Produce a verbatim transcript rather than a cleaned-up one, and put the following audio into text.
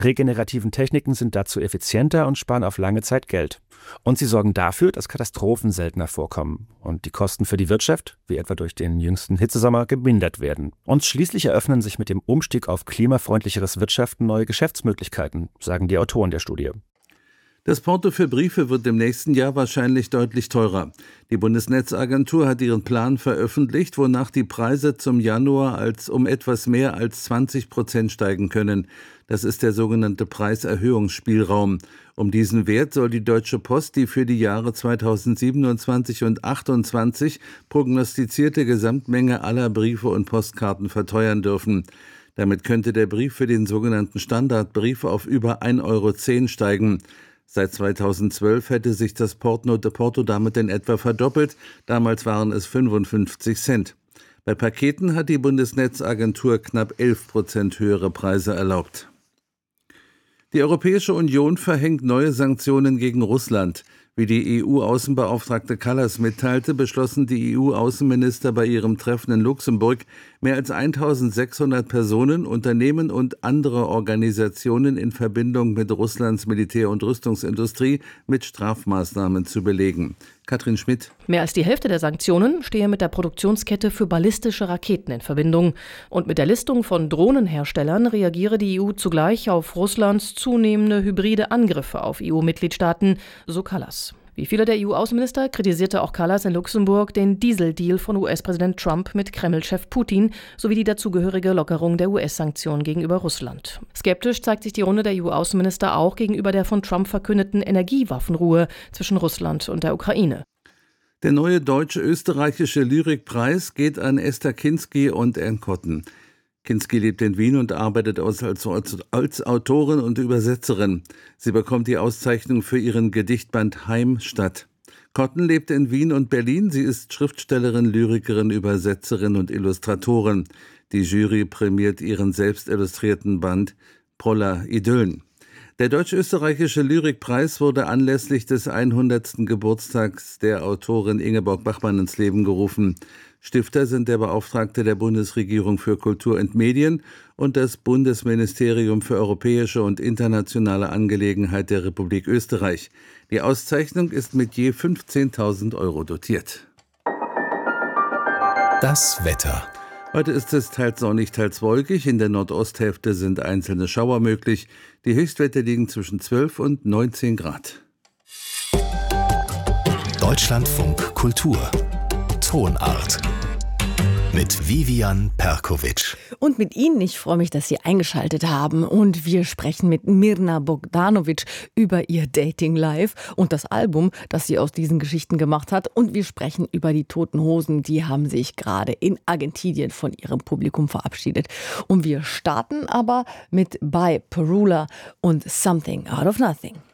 Regenerativen Techniken sind dazu effizienter und sparen auf lange Zeit Geld. Und sie sorgen dafür, dass Katastrophen seltener vorkommen und die Kosten für die Wirtschaft, wie etwa durch den jüngsten Hitzesommer, gemindert werden. Und schließlich eröffnen sich mit dem Umstieg auf klimafreundlicheres Wirtschaften neue Geschäftsmöglichkeiten, sagen die Autoren der Studie. Das Porto für Briefe wird im nächsten Jahr wahrscheinlich deutlich teurer. Die Bundesnetzagentur hat ihren Plan veröffentlicht, wonach die Preise zum Januar als um etwas mehr als zwanzig Prozent steigen können. Das ist der sogenannte Preiserhöhungsspielraum. Um diesen Wert soll die Deutsche Post die für die Jahre zweitausendsiebenundzwanzig und achtundzwanzig prognostizierte Gesamtmenge aller Briefe und Postkarten verteuern dürfen. Damit könnte der Brief für den sogenannten Standardbrief auf über ein Euro zehn steigen. Seit zweitausendzwölf hätte sich das Porto, Porto damit in etwa verdoppelt. Damals waren es fünfundfünfzig Cent. Bei Paketen hat die Bundesnetzagentur knapp elf Prozent höhere Preise erlaubt. Die Europäische Union verhängt neue Sanktionen gegen Russland. Wie die E U-Außenbeauftragte Kallas mitteilte, beschlossen die E U-Außenminister bei ihrem Treffen in Luxemburg, mehr als eintausendsechshundert Personen, Unternehmen und andere Organisationen in Verbindung mit Russlands Militär- und Rüstungsindustrie mit Strafmaßnahmen zu belegen. Katrin Schmidt. Mehr als die Hälfte der Sanktionen stehe mit der Produktionskette für ballistische Raketen in Verbindung. Und mit der Listung von Drohnenherstellern reagiere die E U zugleich auf Russlands zunehmende hybride Angriffe auf E U-Mitgliedstaaten, so Kallas. Wie viele der E U-Außenminister kritisierte auch Kallas in Luxemburg den Dieseldeal von U S-Präsident Trump mit Kreml-Chef Putin sowie die dazugehörige Lockerung der U S-Sanktionen gegenüber Russland. Skeptisch zeigt sich die Runde der E U-Außenminister auch gegenüber der von Trump verkündeten Energiewaffenruhe zwischen Russland und der Ukraine. Der neue deutsch-österreichische Lyrikpreis geht an Esther Kinsky und Ann Cotton. Kinsky lebt in Wien und arbeitet als, als, als Autorin und Übersetzerin. Sie bekommt die Auszeichnung für ihren Gedichtband Heimstatt. Cotton lebt in Wien und Berlin. Sie ist Schriftstellerin, Lyrikerin, Übersetzerin und Illustratorin. Die Jury prämiert ihren selbst illustrierten Band Proller Idyllen. Der deutsch-österreichische Lyrikpreis wurde anlässlich des hundertsten Geburtstags der Autorin Ingeborg Bachmann ins Leben gerufen. Stifter sind der Beauftragte der Bundesregierung für Kultur und Medien und das Bundesministerium für europäische und internationale Angelegenheit der Republik Österreich. Die Auszeichnung ist mit je fünfzehntausend Euro dotiert. Das Wetter. Heute ist es teils sonnig, teils wolkig. In der Nordosthälfte sind einzelne Schauer möglich. Die Höchstwerte liegen zwischen zwölf und neunzehn Grad. Deutschlandfunk Kultur. Tonart. Mit Vivian Perkovic. Und mit Ihnen, ich freue mich, dass Sie eingeschaltet haben. Und wir sprechen mit Mirna Bogdanovic über ihr Dating Life und das Album, das sie aus diesen Geschichten gemacht hat. Und wir sprechen über die Toten Hosen. Die haben sich gerade in Argentinien von ihrem Publikum verabschiedet. Und wir starten aber mit By Perula und Something Out of Nothing.